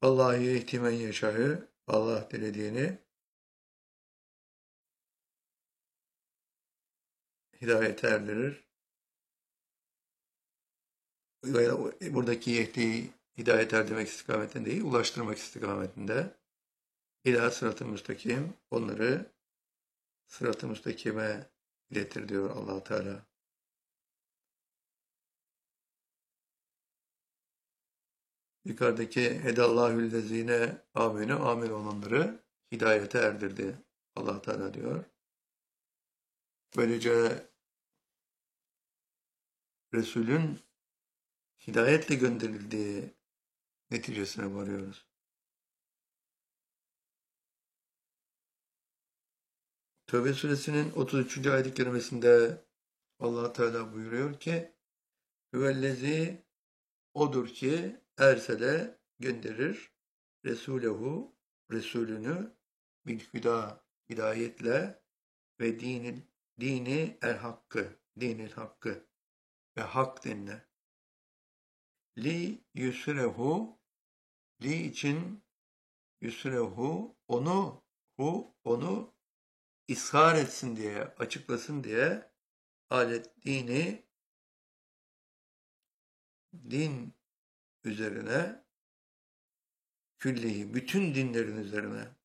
Allah yehdi men yeşâ'ı, Allah dilediğini hidayete erdirir. Buradaki yehdi hidayet erdirmek istikametinde değil, ulaştırmak istikametinde. İlâ sırat-ı müstakim, onları sırat-ı müstakime iletir diyor Allah Teala. Yukarıdaki hedallâhüllezîne âmenû, amin olanları hidayete erdirdi Allah Teala diyor. Böylece Resul'ün hidayetle gönderildiği neticesine varıyoruz. Tövbe suresinin 33. ayet-i kerimesinde Allah Teala buyuruyor ki Hüvellezî, odur ki ersele gönderir Resulehu, Resulünü bil hüda, hidayetle ve dini el hakkı, dinil hakkı ve hak dinle. Li yusrehu, li için yusrehu, onu ishar etsin diye, açıklasın diye alet dini, din üzerine, küllihi, bütün dinlerin üzerine,